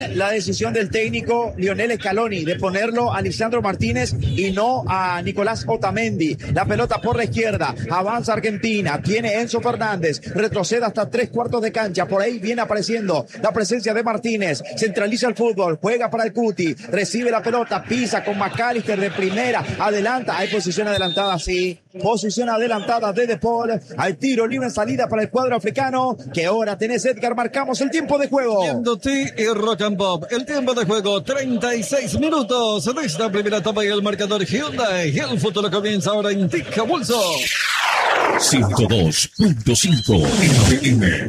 La decisión del técnico Lionel Scaloni de ponerlo a Lisandro Martínez y no a Nicolás Otamendi. La pelota por la izquierda, avanza Argentina, tiene Enzo Fernández, retrocede hasta 3/4 de cancha, por ahí viene apareciendo la presencia de Martínez, centraliza el fútbol, juega para el Cuti, recibe la pelota, pisa con McAllister de primera, adelanta, hay posición adelantada, sí, posición adelantada de De Paul, hay tiro libre en salida para el cuadro africano. ¿Qué hora tenés, Edgar? Marcamos el tiempo de juego. Viéndote y Rock and Pop, el tiempo de juego, 36 minutos de esta primera etapa y el marcador Hyundai. Y el futuro comienza ahora en Tica Pulso. 102.5 FM.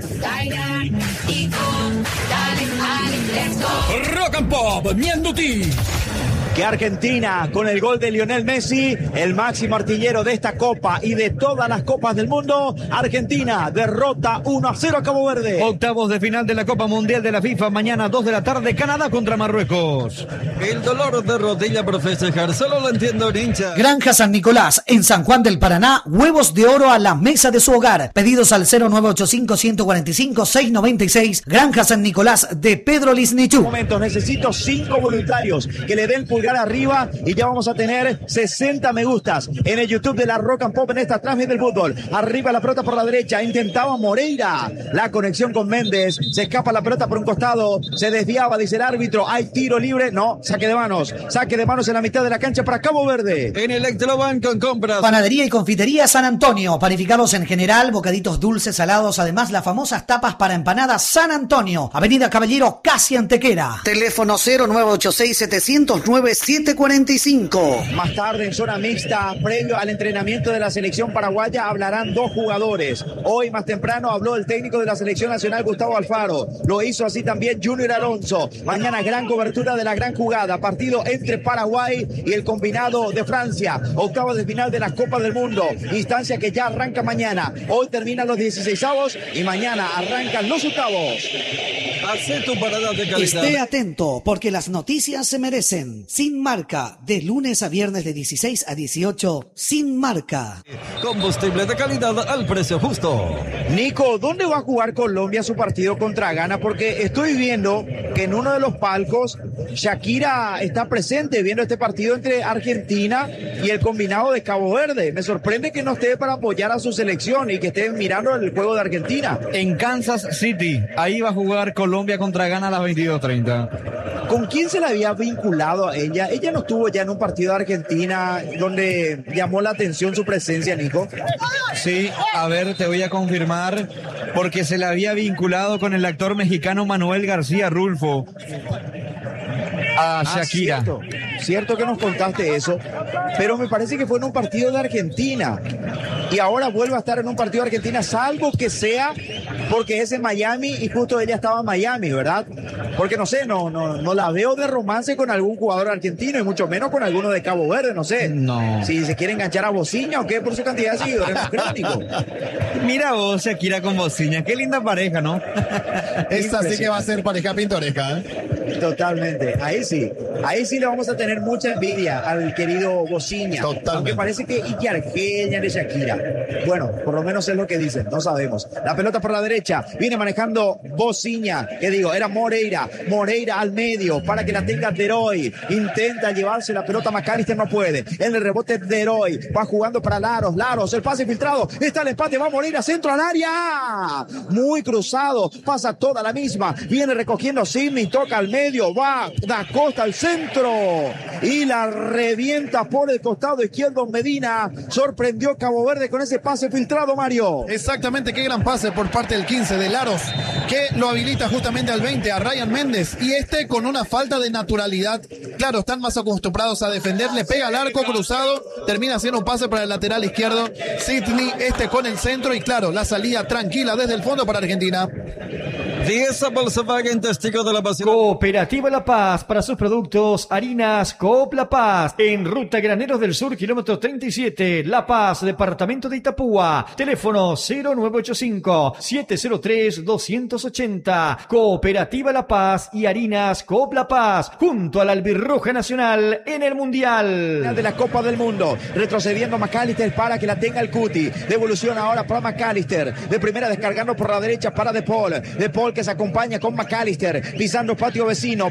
Rock and Pop, Mianduti. Que Argentina, con el gol de Lionel Messi, el máximo artillero de esta copa y de todas las copas del mundo, Argentina derrota 1-0 a Cabo Verde. Octavos de final de la Copa Mundial de la FIFA, mañana 2 de la tarde, Canadá contra Marruecos. El dolor de rodilla por festejar, solo lo entiendo un hincha. Granja San Nicolás, en San Juan del Paraná, huevos de oro a la mesa de su hogar. Pedidos al 0985-145-696, Granja San Nicolás de Pedro Lisnichú. Momento, necesito 5 voluntarios que le den pulgar arriba y ya vamos a tener 60 me gustas en el YouTube de la Rock and Pop en esta transmisión del fútbol. Arriba la pelota por la derecha, intentaba Moreira la conexión con Méndez, se escapa la pelota por un costado, se desviaba, dice el árbitro, hay tiro libre, no, saque de manos en la mitad de la cancha para Cabo Verde. En Electrobank con compras. Panadería y confitería San Antonio, panificados en general, bocaditos dulces, salados, además las famosas tapas para empanadas San Antonio, Avenida Caballero, casi Antequera. Teléfono 0986-709-745. Más tarde en zona mixta, previo al entrenamiento de la selección paraguaya, hablarán 2 jugadores. Hoy más temprano habló el técnico de la selección nacional, Gustavo Alfaro. Lo hizo así también Junior Alonso. Mañana gran cobertura de la gran jugada, partido entre Paraguay y el combinado de Francia. Octavos de final de la Copa del Mundo, instancia que ya arranca mañana. Hoy terminan los 16avos y mañana arrancan los octavos. Hacé tu parada de calidad. Esté atento, porque las noticias se merecen. Sin Marca, de lunes a viernes de 16 a 18, Sin Marca. Combustible de calidad al precio justo. Nico, ¿dónde va a jugar Colombia su partido contra Ghana? Porque estoy viendo que en uno de los palcos Shakira está presente viendo este partido entre Argentina y el combinado de Cabo Verde. Me sorprende que no esté para apoyar a su selección y que esté mirando el juego de Argentina. En Kansas City, ahí va a jugar Colombia contra Ghana a las 22:30. ¿Con quién se le había vinculado a ella? Ella no estuvo ya en un partido de Argentina donde llamó la atención su presencia, Nico. Sí, a ver, te voy a confirmar, porque se le había vinculado con el actor mexicano Manuel García Rulfo a Shakira. Cierto que nos contaste eso, pero me parece que fue en un partido de Argentina y ahora vuelve a estar en un partido de Argentina, salvo que sea porque es en Miami y justo ella estaba en Miami, ¿verdad? Porque no sé, no la veo de romance con algún jugador argentino y mucho menos con alguno de Cabo Verde, no sé. No. Si se quiere enganchar a Bociña o qué por su cantidad de seguidores, crónico. Mira vos, Shakira con Bociña, qué linda pareja, ¿no? Esta sí que va a ser pareja pintoresca, ¿eh? Totalmente, ahí sí le vamos a tener mucha envidia al querido Bociña. Totalmente. Aunque parece que y Argelia de Shakira. Bueno, por lo menos es lo que dicen, no sabemos. La pelota por la derecha, viene manejando Bociña, que digo, era Moreira al medio, para que la tenga Deroy, intenta llevarse la pelota, McAllister no puede, en el rebote Deroy, va jugando para Laros, el pase filtrado, está el empate, va Moreira, centro al área, muy cruzado, pasa toda la misma, viene recogiendo Sidney, toca al medio, va Da Costa al centro, y la revienta por el costado izquierdo Medina, sorprendió Cabo Verde con ese pase filtrado, Mario. Exactamente, qué gran pase por parte del 15 de Laros, que lo habilita justamente al 20 a Ryan Méndez, y con una falta de naturalidad. Claro, están más acostumbrados a defender, le pega al arco cruzado, termina haciendo un pase para el lateral izquierdo, Sidney, con el centro, y claro, la salida tranquila desde el fondo para Argentina. 10 a Volkswagen, testigo de la pasión. Cooperativa La Paz, para sus productos, harinas Coop La Paz, en Ruta Graneros del Sur, kilómetro 37, La Paz, departamento de Itapúa, teléfono 0985-703-280, Cooperativa La Paz y harinas Coop La Paz, junto a la Albirroja Nacional en el Mundial. De la Copa del Mundo, retrocediendo McAllister para que la tenga el Cuti, devolución ahora para McAllister, de primera descargando por la derecha para De Paul que se acompaña con McAllister, pisando patio vecino.